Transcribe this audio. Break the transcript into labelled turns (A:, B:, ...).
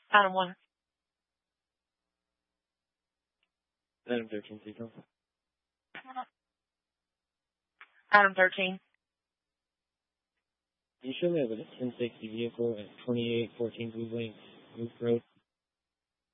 A: Item 1.
B: Item 13, please.
A: Item 13.
B: You show me have a 1060 vehicle at 2814 Blue Lake Loop Road.